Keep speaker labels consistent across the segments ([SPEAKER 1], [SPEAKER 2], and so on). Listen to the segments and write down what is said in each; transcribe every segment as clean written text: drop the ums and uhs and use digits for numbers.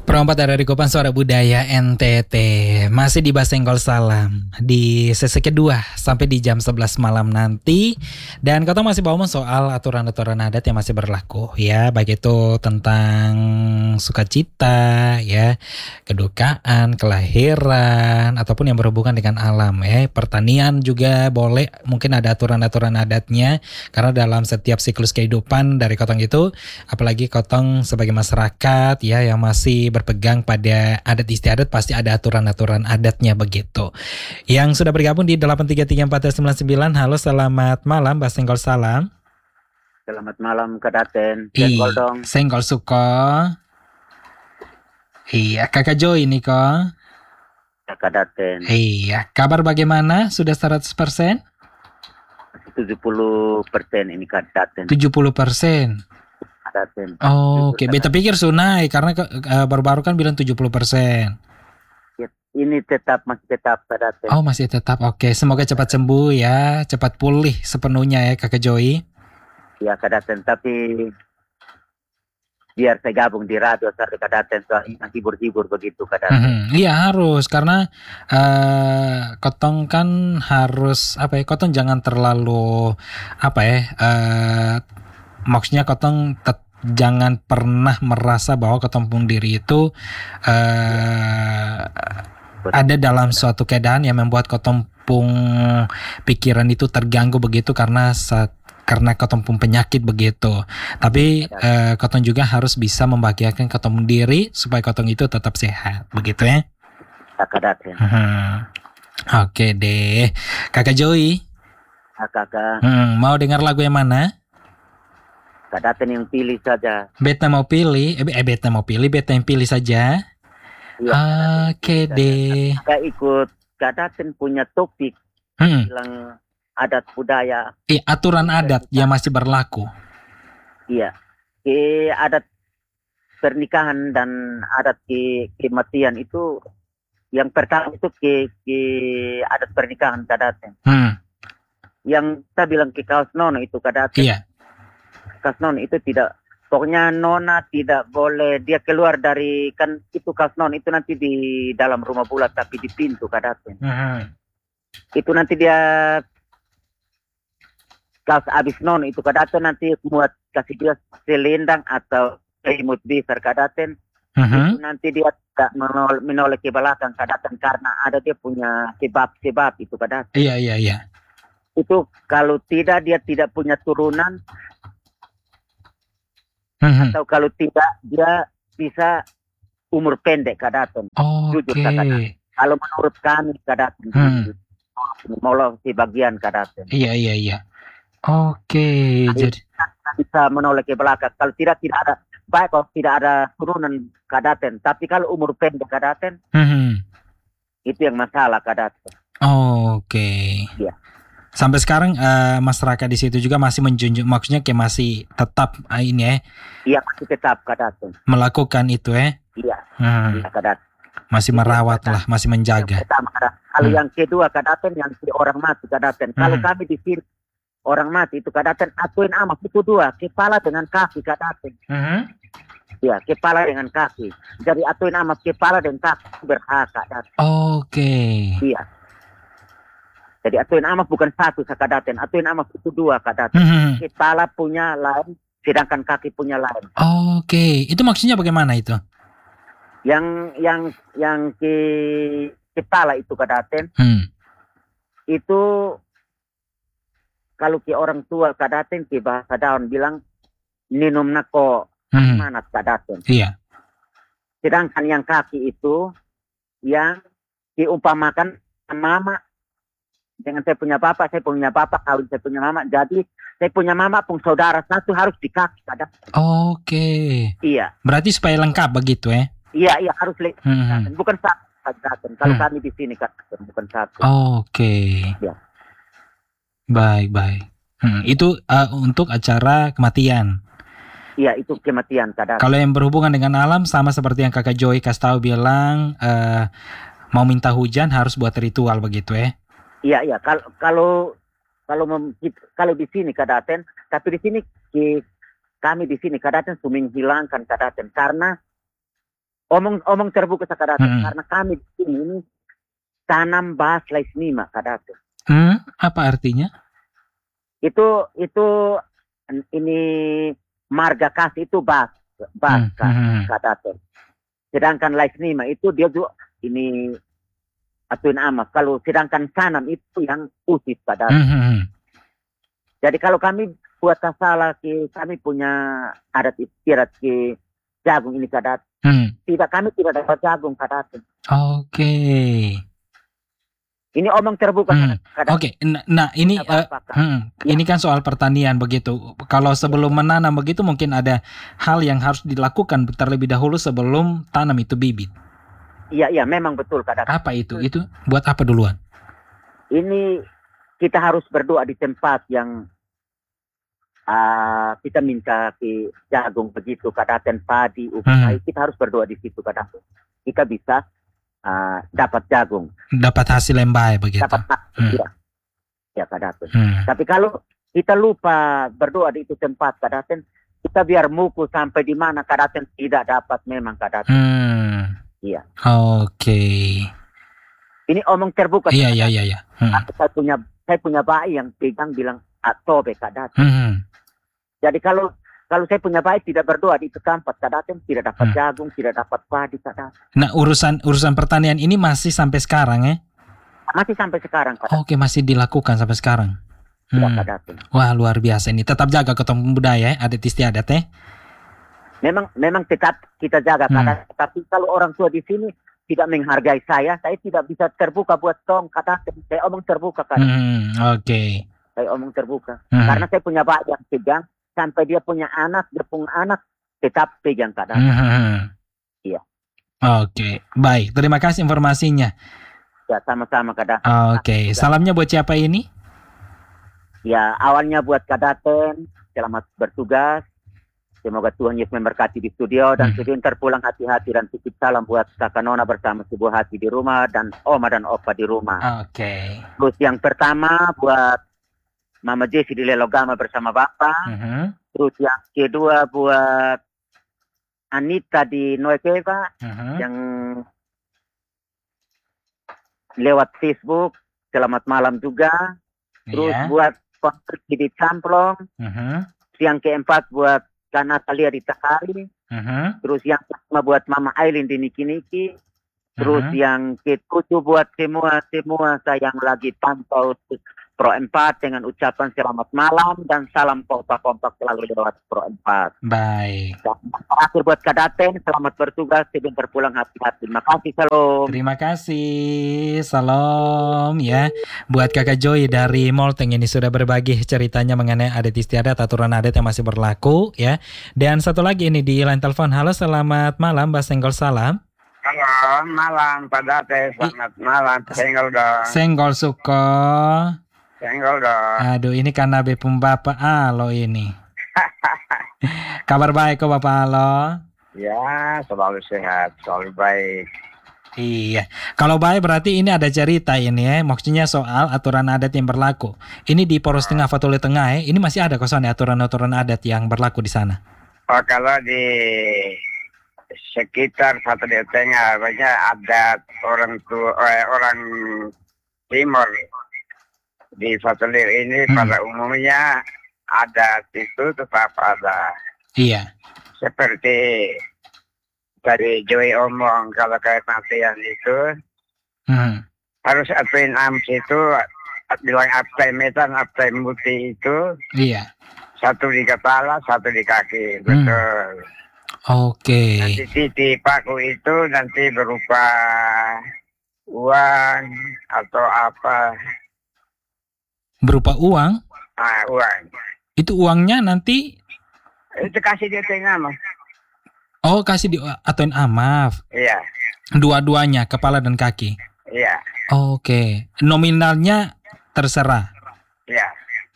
[SPEAKER 1] Perompat dari Kopan Suara Budaya NTT masih di Basenggol Salam di sesi kedua sampai di jam 11 malam nanti. Dan kita masih bawa soal aturan-aturan adat yang masih berlaku ya, baik itu tentang sukacita ya, kedukaan, kelahiran ataupun yang berhubungan dengan alam ya. Pertanian juga boleh, mungkin ada aturan-aturan adatnya karena dalam setiap siklus kehidupan dari Kotong itu, apalagi Kotong sebagai masyarakat ya yang masih berpegang pada adat istiadat, pasti ada aturan-aturan adatnya begitu. Yang sudah bergabung di 8334399, halo selamat malam, Basenggol Salam.
[SPEAKER 2] Selamat malam Kadaten, Senggol dong.
[SPEAKER 1] Senggol Suko. Iya, Kakak Joy nih kok.
[SPEAKER 2] Kadaten.
[SPEAKER 1] Iya, kabar bagaimana? Sudah 100%?
[SPEAKER 2] 70% ini Kadaten.
[SPEAKER 1] 70%. Oke. Beta pikir sunai karena baru-baru kan bilang 70%.
[SPEAKER 2] Ini masih tetap Kadaten.
[SPEAKER 1] Oh, masih tetap. Oke, semoga cepat sembuh ya, cepat pulih sepenuhnya ya Kakak Joy.
[SPEAKER 2] Ya Kadaten, tapi biar saya gabung di radio sampai Kadaten soalnya hibur-hibur begitu Kadaten.
[SPEAKER 1] Iya harus, karena Kotong kan harus Kotong jangan terlalu maksudnya Kotong jangan pernah merasa bahwa Kotong pun diri itu ada dalam suatu keadaan yang membuat Kotong pun pikiran itu terganggu begitu karena Kotong pun penyakit begitu. Tapi Kotong juga harus bisa membahagiakan Kotong diri supaya Kotong itu tetap sehat begitu ya.
[SPEAKER 2] Kadaten.
[SPEAKER 1] Oke deh, Kakak Joy.
[SPEAKER 2] Kakak.
[SPEAKER 1] Mau dengar lagu yang mana?
[SPEAKER 2] Kadaten yang pilih saja.
[SPEAKER 1] Beta mau pilih, beta yang pilih saja.
[SPEAKER 2] Iya,
[SPEAKER 1] Oke deh.
[SPEAKER 2] Saya ikut Kadaten punya topik bilang adat budaya.
[SPEAKER 1] Aturan adat yang masih berlaku.
[SPEAKER 2] Iya, adat pernikahan dan adat kematian itu yang pertama itu adat pernikahan Kadaten. Yang kita bilang kaos nono itu Kadaten.
[SPEAKER 1] Iya.
[SPEAKER 2] Kaos nono itu tidak, pokoknya nona tidak boleh dia keluar dari, kan itu kaos nono itu nanti di dalam rumah bulat tapi di pintu Kadaten. Itu nanti dia kaos abis nono itu Kadaten nanti buat kasih dia selendang atau selimut besar Kadaten. Itu nanti dia tidak menoleh ke belakang Kadaten karena ada dia punya sebab itu Kadaten.
[SPEAKER 1] Iya.
[SPEAKER 2] Itu kalau tidak dia tidak punya turunan. Atau kalau tidak dia bisa umur pendek Kadaten. Jujur Kadaten. Kalau menurut kami Kadaten, mau sebagian Kadaten.
[SPEAKER 1] Iya. Oke. Jadi
[SPEAKER 2] bisa menoleh ke belakang. Kalau tidak ada, baik kalau tidak ada turunan Kadaten. Tapi kalau umur pendek Kadaten, itu yang masalah Kadaten.
[SPEAKER 1] Oke.
[SPEAKER 2] Iya.
[SPEAKER 1] Sampai sekarang masyarakat di situ juga masih menjunjung, maksudnya kayak masih tetap ini ya.
[SPEAKER 2] Iya, masih tetap Kadaten.
[SPEAKER 1] Melakukan itu ya.
[SPEAKER 2] Iya. Kadaten.
[SPEAKER 1] Masih merawat lah, masih menjaga.
[SPEAKER 2] Yang pertama, kalau yang kedua Kadaten yang orang mati Kadaten. Kalau kami di sini orang mati itu Kadaten atuin amat itu dua, kepala dengan kaki Kadaten. Ya, kepala dengan kaki. Jadi atuin amat kepala dan kaki berhak Kadaten.
[SPEAKER 1] Oke.
[SPEAKER 2] Iya. Jadi atuin amat bukan satu Kadaten, atuin amat itu dua Kadaten. Kepala punya lain, sedangkan kaki punya lain.
[SPEAKER 1] Oke. Itu maksudnya bagaimana itu?
[SPEAKER 2] Yang kepala itu Kadaten. Itu kalau ke orang tua Kadaten ke bahasa daun bilang minum nako manat Kadaten.
[SPEAKER 1] Iya.
[SPEAKER 2] Sedangkan yang kaki itu yang diumpamakan mama. Dengan saya punya bapak kawin saya punya mama. Jadi saya punya mama pun saudara satu harus di kaki Kadaten.
[SPEAKER 1] Oke.
[SPEAKER 2] Iya.
[SPEAKER 1] Berarti supaya lengkap begitu ya?
[SPEAKER 2] Iya harus lengkap. Bukan satu Kadaten. Kalau kami di sini Kadaten bukan satu.
[SPEAKER 1] Oke.
[SPEAKER 2] Iya.
[SPEAKER 1] Baik. Itu untuk acara kematian.
[SPEAKER 2] Iya, itu kematian Kadaten.
[SPEAKER 1] Kalau yang berhubungan dengan alam sama seperti yang Kakak Joy kasih tahu bilang mau minta hujan harus buat ritual begitu ya?
[SPEAKER 2] Iya. Kalau di sini Kadaten, tapi di sini kami di sini Kadaten menghilangkan Kadaten karena Omong terbuka Kadaten karena kami di sini ini tanam bas laisnima Kadaten.
[SPEAKER 1] Apa artinya?
[SPEAKER 2] Itu ini marga kasih itu bas Kadaten. Sedangkan laisnima itu dia juga ini atuin amas. Kalau sedangkan sanam itu yang usis Kadaten. Jadi kalau kami buat salah kami punya adat istiadat ke jagung ini Kadaten. Kami tidak dapat jagung Kadaten.
[SPEAKER 1] Oke.
[SPEAKER 2] Ini omong terbuka.
[SPEAKER 1] Oke. Nah ini ini kan soal pertanian begitu. Kalau sebelum menanam begitu mungkin ada hal yang harus dilakukan terlebih dahulu sebelum tanam itu bibit.
[SPEAKER 2] Iya memang betul Kadaten.
[SPEAKER 1] Apa itu? Itu buat apa duluan?
[SPEAKER 2] Ini kita harus berdoa di tempat yang kita minta ke jagung begitu Kadaten, padi, upai, kita harus berdoa di situ Kadaten. Kita bisa dapat jagung,
[SPEAKER 1] dapat hasil yang baik begitu.
[SPEAKER 2] Dapat hasil, ya Kadaten. Tapi kalau kita lupa berdoa di itu tempat Kadaten, kita biar muku sampai di mana Kadaten tidak dapat memang Kadaten. Iya.
[SPEAKER 1] Oke.
[SPEAKER 2] Ini omong terbuka.
[SPEAKER 1] Iya.
[SPEAKER 2] Saya punya bayi yang pegang bilang atobe Kadaten. Jadi kalau saya punya bayi tidak berdoa di itu tempat Kadaten, tidak dapat jagung, tidak dapat padi Kadaten.
[SPEAKER 1] Nah urusan pertanian ini masih sampai sekarang ya?
[SPEAKER 2] Masih sampai sekarang Kadaten.
[SPEAKER 1] Oke, masih dilakukan sampai sekarang.
[SPEAKER 2] Ya, Kadaten.
[SPEAKER 1] Wah luar biasa ini. Tetap jaga ketemu budaya adat istiadat ya?
[SPEAKER 2] Memang tetap kita jaga Kadaten. Tapi kalau orang tua di sini tidak menghargai saya tidak bisa terbuka buat tong Kadaten. Saya omong terbuka Kadaten.
[SPEAKER 1] Oke.
[SPEAKER 2] Saya omong terbuka. Karena saya punya bayi yang pegang. Sampai dia punya anak tetap pegang Kadaten. Iya.
[SPEAKER 1] Oke, baik. Terima kasih informasinya.
[SPEAKER 2] Ya, sama-sama Kadaten.
[SPEAKER 1] Oke, salamnya buat siapa ini?
[SPEAKER 2] Ya, awalnya buat Kadaten. Selamat bertugas. Semoga Tuhan Yesus memberkati di studio dan sebentar pulang hati-hati dan titip salam buat kakak Nona bersama sebuah hati di rumah dan Oma dan Opa di rumah.
[SPEAKER 1] Oke.
[SPEAKER 2] Terus yang pertama buat Mama Jessi di Lelogama bersama Bapak. Terus yang kedua buat Anita di Noekeva yang lewat Facebook. Selamat malam juga. Terus buat konstruksi di Camplong. Yang keempat buat Kak Natalia di Takari. Terus yang kelima buat Mama Aileen di Niki-Niki. Terus yang ketujuh buat semua saya yang lagi pantau Pro 4 dengan ucapan selamat malam dan salam kompak-kompak selalu lewat Pro 4.
[SPEAKER 1] Baik.
[SPEAKER 2] Dan terakhir buat Kadaten, selamat bertugas, sebentar pulang hati-hati. Terima kasih, salam.
[SPEAKER 1] Terima kasih, salam ya. Buat Kakak Joy dari Molteng ini sudah berbagi ceritanya mengenai adat istiadat, aturan adat yang masih berlaku ya. Dan satu lagi ini di line telepon. Halo, selamat malam, Mbak Senggol Salam.
[SPEAKER 3] Halo, malam Pak Date, selamat malam. Senggol dong.
[SPEAKER 1] Senggol Suko.
[SPEAKER 3] Senggol dong.
[SPEAKER 1] Aduh, ini karena Bepum Bapak Alo ini. Kabar baik kok Bapak Alo?
[SPEAKER 3] Ya, selalu sehat, selalu baik.
[SPEAKER 1] Iya, kalau baik berarti ini ada cerita ini ya, maksudnya soal aturan adat yang berlaku. Ini di Poros Tengah, Fatule Tengah ya, ini masih ada kosong aturan-aturan adat yang berlaku di sana.
[SPEAKER 3] Oh, kalau di sekitar Fatule Tengah banyak adat orang Timur di Fatule ini pada umumnya adat itu tetap ada.
[SPEAKER 1] Iya.
[SPEAKER 3] Seperti dari Joy omong kalau kayak kematian itu harus atuin ams itu bilang aptai metan aptai muti itu.
[SPEAKER 1] Iya.
[SPEAKER 3] Satu di kepala, satu di kaki, betul.
[SPEAKER 1] Oke.
[SPEAKER 3] Nanti titi paku itu nanti berupa uang atau apa?
[SPEAKER 1] Berupa uang?
[SPEAKER 3] Uang.
[SPEAKER 1] Itu uangnya nanti?
[SPEAKER 3] Itu kasih di tengah mas.
[SPEAKER 1] Oh, kasih di atuin amaf.
[SPEAKER 3] Iya.
[SPEAKER 1] Dua-duanya, kepala dan kaki.
[SPEAKER 3] Iya.
[SPEAKER 1] Oke. Nominalnya terserah.
[SPEAKER 3] Iya.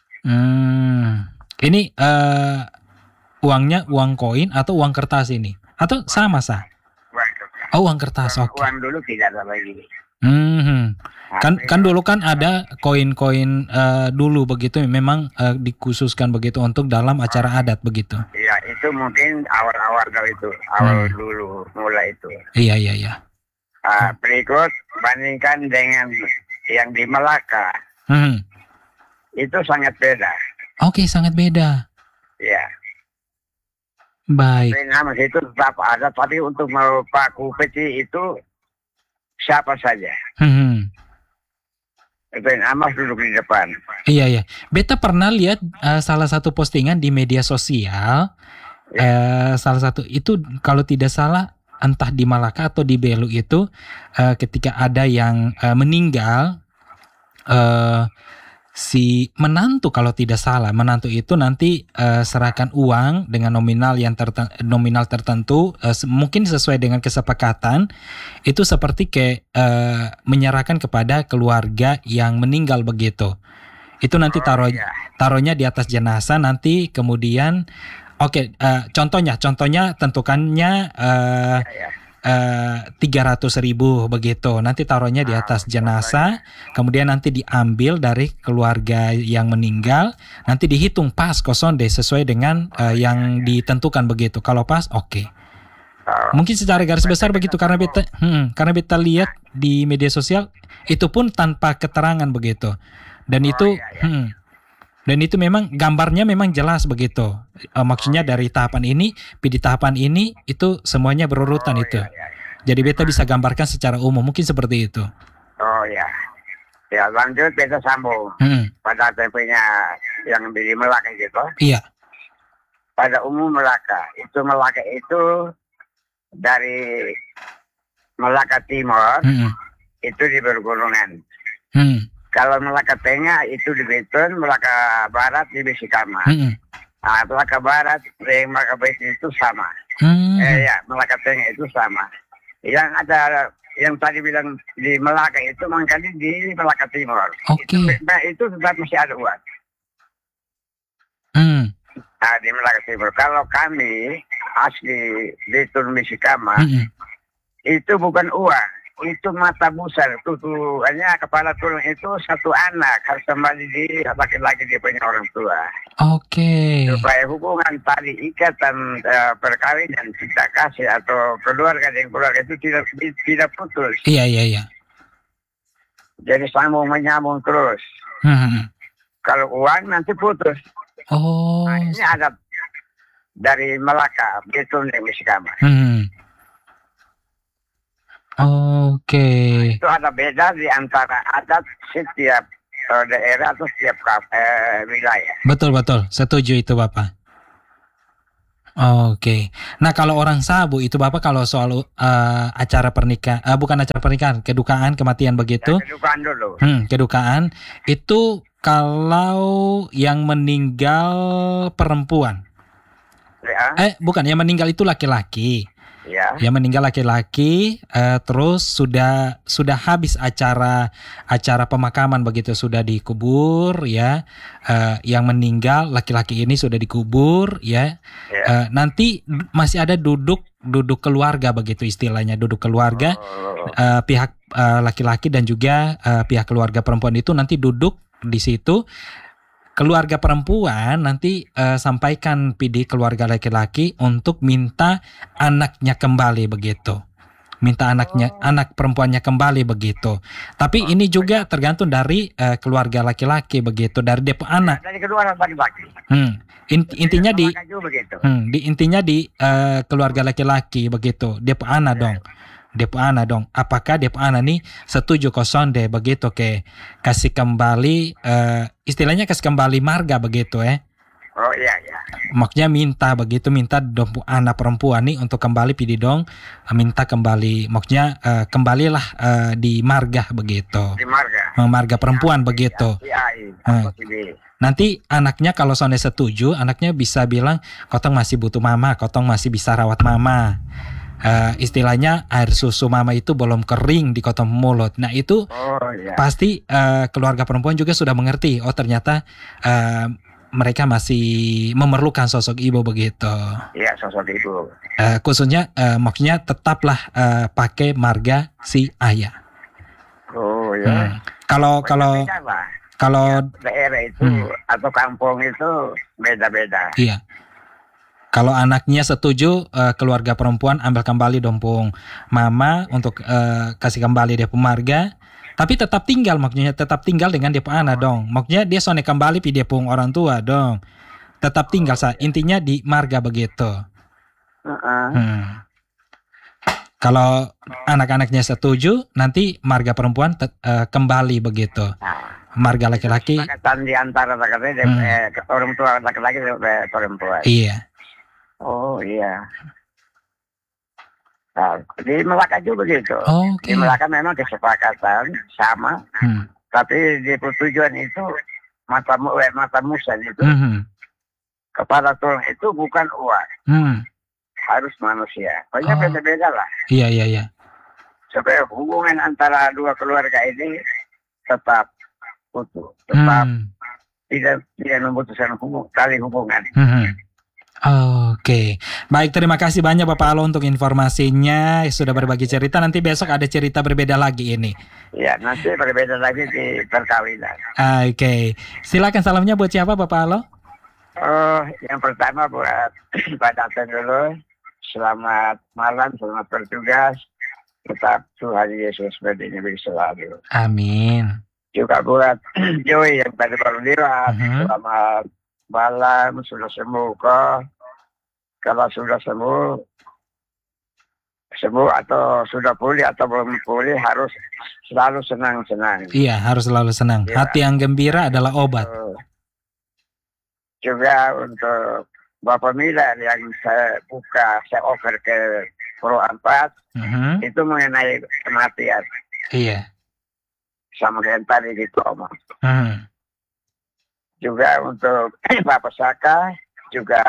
[SPEAKER 1] Ini uangnya uang koin atau uang kertas ini? Atau sama sah?
[SPEAKER 3] Uang kertas.
[SPEAKER 1] Oh, uang kertas. Oke.
[SPEAKER 3] Uang dulu tidak ada lagi.
[SPEAKER 1] Kan dulu kan ada koin-koin dulu begitu, memang dikhususkan begitu untuk dalam acara adat begitu.
[SPEAKER 3] Iya, itu mungkin awal-awal itu, awal dulu mulai itu.
[SPEAKER 1] Iya.
[SPEAKER 3] Berikut bandingkan dengan yang di Melaka, itu sangat beda.
[SPEAKER 1] Oke, sangat beda.
[SPEAKER 3] Ya.
[SPEAKER 1] Baik.
[SPEAKER 3] Nama itu tetap ada, tapi untuk mau paku peci itu siapa saja. Itu Amas duduk di depan.
[SPEAKER 1] Iya. Beta pernah lihat salah satu postingan di media sosial. Salah satu itu kalau tidak salah entah di Malaka atau di Belu itu ketika ada yang meninggal, si menantu kalau tidak salah, menantu itu nanti serahkan uang dengan nominal yang nominal tertentu, mungkin sesuai dengan kesepakatan, itu seperti kayak menyerahkan kepada keluarga yang meninggal begitu. Itu nanti taruhnya di atas jenazah, nanti kemudian contohnya tentukannya 300.000 begitu. Nanti taruhnya di atas jenazah, kemudian nanti diambil dari keluarga yang meninggal, nanti dihitung pas kosong deh sesuai dengan yang ditentukan begitu. Kalau pas, oke. Mungkin secara garis besar begitu karena beta lihat di media sosial itu pun tanpa keterangan begitu. Dan itu memang gambarnya memang jelas begitu. Maksudnya dari tahapan ini, di tahapan ini itu semuanya berurutan itu. Jadi beta bisa gambarkan secara umum, mungkin seperti itu.
[SPEAKER 3] Oh ya. Ya lanjut beta sambung. Pada tempenya yang di Melaka gitu.
[SPEAKER 1] Iya.
[SPEAKER 3] Pada umum Melaka itu dari Melaka Timur itu di Bergulungan. Kalau Melaka Tengah itu di Beton, Melaka Barat di Besikama. Melaka Barat dengan Melaka Beton itu sama. Melaka Tengah itu sama. Yang ada yang tadi bilang di Melaka itu mangkali di Melaka Timur. Itu tetap masih ada uang. Di Melaka Timur. Kalau kami asli Beton Besikama, itu bukan uang. Itu mata busar, hanya kepala tulang itu satu anak harus kembali di laki-laki dia punya orang tua. Supaya hubungan tali ikatan perkawinan cinta kasih atau keluarga dengan keluarga itu tidak putus.
[SPEAKER 1] Iya.
[SPEAKER 3] Jadi sambung menyambung terus. Kalau uang nanti putus. Ini ada dari Melaka, Beton dan Besikama. Itu ada beda di antara adat setiap daerah atau setiap wilayah.
[SPEAKER 1] Betul, setuju itu Bapak. Nah kalau orang Sabu itu Bapak kalau soal acara pernikahan, bukan acara pernikahan, kedukaan, kematian begitu.
[SPEAKER 3] Kedukaan dulu.
[SPEAKER 1] Kedukaan itu kalau yang meninggal perempuan. Bukan, yang meninggal itu laki-laki. Yang meninggal laki-laki, terus sudah habis acara pemakaman begitu, sudah dikubur ya. Yang meninggal laki-laki ini sudah dikubur ya. Nanti masih ada duduk keluarga begitu istilahnya, duduk keluarga, pihak laki-laki dan juga pihak keluarga perempuan itu nanti duduk di situ. Keluarga perempuan nanti sampaikan PD keluarga laki-laki untuk minta anaknya kembali begitu. Minta anak perempuannya kembali begitu. Tapi ini juga tergantung dari keluarga laki-laki begitu, dari depo anak.
[SPEAKER 3] Dari kedua laki-laki.
[SPEAKER 1] Intinya di keluarga laki-laki begitu, depo anak dong. Apakah depo anak nih setuju kosong deh begitu ke kasih kembali istilahnya kasih kembali marga begitu
[SPEAKER 3] Iya.
[SPEAKER 1] Maksudnya minta depo anak perempuan nih untuk kembali pidi dong, minta kembali, maksudnya kembalilah di marga begitu.
[SPEAKER 3] Di marga.
[SPEAKER 1] Marga perempuan begitu. Nanti anaknya kalau sonde setuju, anaknya bisa bilang kotong masih butuh mama, kotong masih bisa rawat mama. Istilahnya air susu mama itu belum kering di kotong mulut. Nah itu pasti keluarga perempuan juga sudah mengerti. Oh ternyata mereka masih memerlukan sosok ibu begitu.
[SPEAKER 3] Iya, sosok ibu.
[SPEAKER 1] Khususnya maksudnya tetaplah pakai marga si ayah. Kalau
[SPEAKER 3] daerah itu atau kampung itu beda-beda.
[SPEAKER 1] Iya. Kalau anaknya setuju, keluarga perempuan ambil kembali dompung mama untuk kasih kembali dia marga. Tapi tetap tinggal, maksudnya tetap tinggal dengan dia anak dong. Maksudnya dia sone kembali pi dia pung orang tua dong. Tetap tinggal intinya di marga begitu. Kalau anak-anaknya setuju, nanti marga perempuan kembali begitu. Marga laki-laki.
[SPEAKER 3] Kesepakatan di antara orang tua laki-laki dan perempuan.
[SPEAKER 1] Iya.
[SPEAKER 3] Oh iya. Nah, di Melaka juga begitu.
[SPEAKER 1] Okay.
[SPEAKER 3] Di Melaka memang kesepakatan sama, tapi di pertujuan itu mata musan itu kepala tulang itu bukan uang, harus manusia. Pokoknya beda-beda lah.
[SPEAKER 1] Iya.
[SPEAKER 3] Supaya hubungan antara dua keluarga ini tetap utuh, tetap tidak memutuskan tali hubungan.
[SPEAKER 1] Oke. Baik, terima kasih banyak Bapak Alo untuk informasinya. Sudah berbagi cerita. Nanti besok ada cerita berbeda lagi ini.
[SPEAKER 3] Ya, nanti berbeda lagi di perkawinan.
[SPEAKER 1] Oke. Silakan salamnya buat siapa Bapak Alo?
[SPEAKER 3] Yang pertama buat Pak Daten dulu. Selamat malam, selamat bertugas. Tetap Tuhan Yesus berdidik selalu.
[SPEAKER 1] Amin.
[SPEAKER 3] Juga buat Joy yang tadi baru lihat. Selamat malam, sudah sembuh kok. Kalau sudah sembuh atau sudah pulih atau belum pulih, harus selalu senang-senang.
[SPEAKER 1] Iya, harus selalu senang. Ya. Hati yang gembira adalah obat.
[SPEAKER 3] Juga untuk Bapak Miller yang saya offer ke Pro 4, itu mengenai kematian.
[SPEAKER 1] Iya.
[SPEAKER 3] Sama kayak tadi gitu, Om. Juga untuk Bapak Saka, juga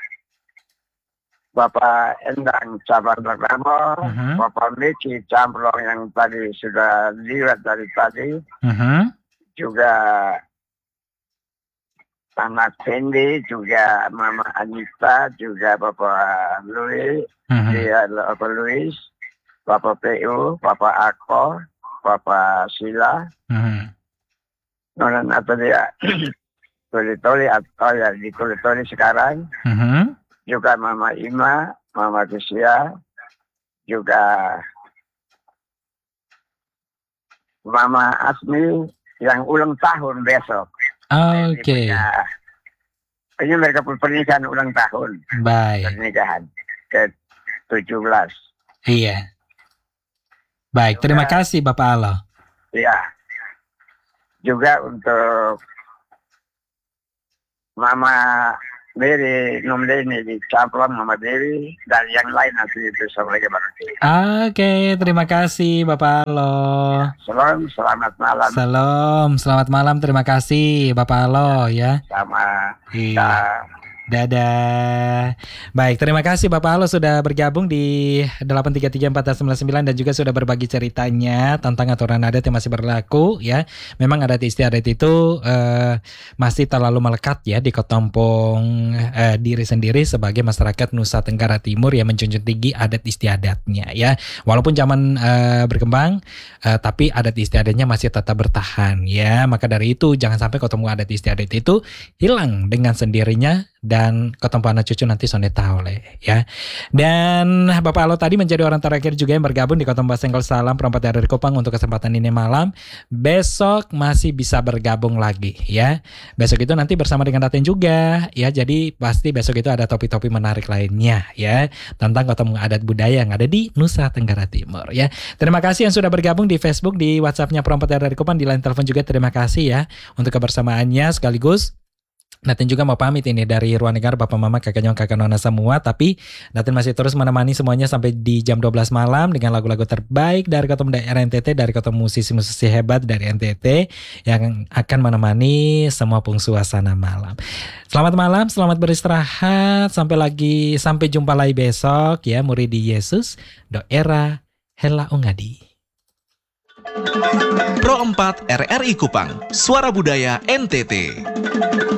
[SPEAKER 3] Bapak Endang Cabar Bergamo, Bapak Miki Camplong yang tadi sudah lihat dari tadi, juga anak Fendi, juga Mama Anita, juga Bapak Louis, Bapak Louis, Bapak PU, Bapak Ako, Bapak Sila, non atau dia Kulit-toli atau ya di Kulit-toli sekarang, juga Mama Ima, Mama Kesia, juga Mama Asmi yang ulang tahun besok.
[SPEAKER 1] Oke.
[SPEAKER 3] Ini mereka pernikahan ulang tahun.
[SPEAKER 1] Baik.
[SPEAKER 3] Pernikahan ke-17.
[SPEAKER 1] Iya. Baik, terima kasih Bapak Alo.
[SPEAKER 3] Iya. Juga untuk Mama Dewi, Nomdeni di Camplong, Mama Dewi, dan yang lain nanti itu sebagai berarti.
[SPEAKER 1] Oke, terima kasih Bapak Alo.
[SPEAKER 3] Salam, selamat malam.
[SPEAKER 1] Selamat malam, terima kasih Bapak Alo ya.
[SPEAKER 3] Sama.
[SPEAKER 1] Iya. Dadah. Baik, terima kasih Bapak Alo sudah bergabung di 833-1499 dan juga sudah berbagi ceritanya tentang aturan adat yang masih berlaku ya. Memang adat istiadat itu masih terlalu melekat ya di ketompong diri sendiri sebagai masyarakat Nusa Tenggara Timur yang menjunjung tinggi adat istiadatnya ya. Walaupun zaman berkembang tapi adat istiadatnya masih tetap bertahan ya. Maka dari itu jangan sampai ketemu adat istiadat itu hilang dengan sendirinya dan ketemu anak cucu nanti sonde tahu ya. Dan Bapak Alo tadi menjadi orang terakhir juga yang bergabung di Ketemu Basenggol Salam Perempat dari Kupang untuk kesempatan ini malam. Besok masih bisa bergabung lagi ya. Besok itu nanti bersama dengan Daten juga ya. Jadi pasti besok itu ada topik-topik menarik lainnya ya tentang ketemu adat budaya yang ada di Nusa Tenggara Timur ya. Terima kasih yang sudah bergabung di Facebook, di WhatsApp-nya Perempat dari Kupang, di line telepon juga terima kasih ya untuk kebersamaannya sekaligus. Daten juga mau pamit ini dari Ruang Negara, Bapak Mama, Kakak Nyong, Kakak Nona semua. Tapi Daten masih terus menemani semuanya sampai di jam 12 malam dengan lagu-lagu terbaik dari ketemu daerah NTT, dari ketemu musisi-musisi hebat dari NTT yang akan menemani semua pung suasana malam. Selamat malam, selamat beristirahat. Sampai jumpa lagi besok ya, murid Yesus, doera hela ungadi.
[SPEAKER 4] Pro 4 RRI Kupang, Suara Budaya NTT.